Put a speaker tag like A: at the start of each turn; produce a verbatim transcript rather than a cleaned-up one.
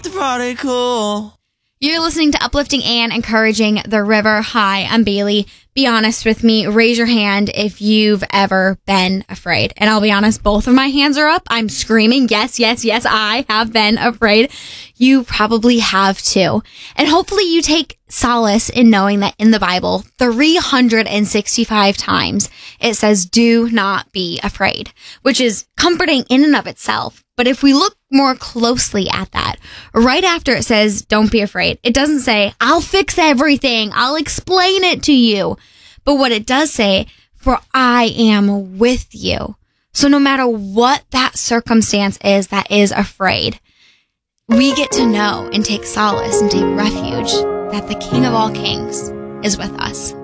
A: like to party cool.
B: You're listening to Uplifting and Encouraging the River. Hi, I'm Bailey. Be honest with me. Raise your hand if you've ever been afraid. And I'll be honest, both of my hands are up. I'm screaming, yes, yes, yes, I have been afraid. You probably have too. And hopefully you take solace in knowing that in the Bible, three hundred sixty-five times, it says, do not be afraid, which is comforting in and of itself. But if we look more closely at that, right after it says, don't be afraid, it doesn't say, I'll fix everything. I'll explain it to you. But what it does say, for I am with you. So no matter what that circumstance is that is afraid, we get to know and take solace and take refuge that the King of all kings is with us.